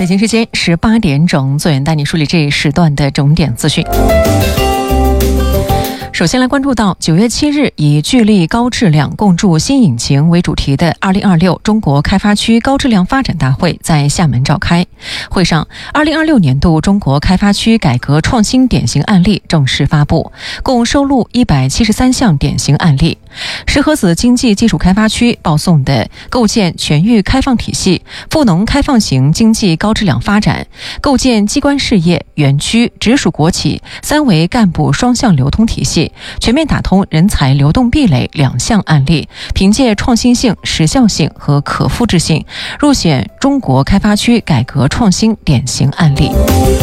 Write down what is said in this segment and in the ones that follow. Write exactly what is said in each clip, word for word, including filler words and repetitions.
北京时间十八点整，左远带你梳理这一时段的重点资讯。首先来关注到九月七日以聚力高质量共筑新引擎为主题的二零二六中国开发区高质量发展大会在厦门召开。会上，二零二六年度中国开发区改革创新典型案例正式发布，共收录一百七十三项典型案例。石河子经济技术开发区报送的构建全域开放体系、富农开放型经济高质量发展、构建机关事业、园区、直属国企三维干部双向流通体系、全面打通人才流动壁垒两项案例，凭借创新性、时效性和可复制性，入选中国开发区改革创新典型案例。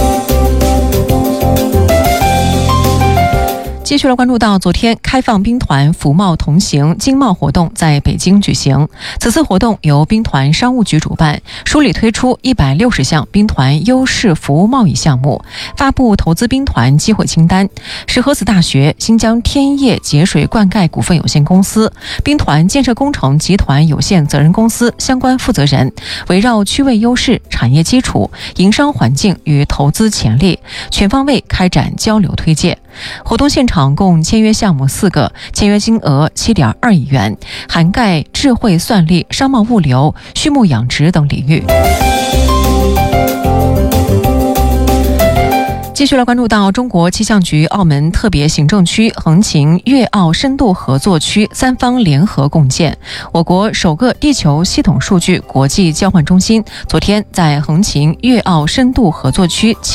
继续来关注到昨天开放兵团服贸同行经贸活动在北京举行。此次活动由兵团商务局主办，梳理推出一百六十项兵团优势服务贸易项目，发布投资兵团机会清单。石河子大学、新疆天业节水灌溉股份有限公司、兵团建设工程集团有限责任公司相关负责人，围绕区位优势、产业基础、营商环境与投资潜力，全方位开展交流推介。活动现场共签约项目四个，签约金额七点二亿元，涵盖智慧算力、商贸物流、畜牧养殖等领域。继续来关注到中国气象局澳门特别行政区横琴粤澳深度合作区三方联合共建，我国首个地球系统数据国际交换中心昨天在横琴粤澳深度合作区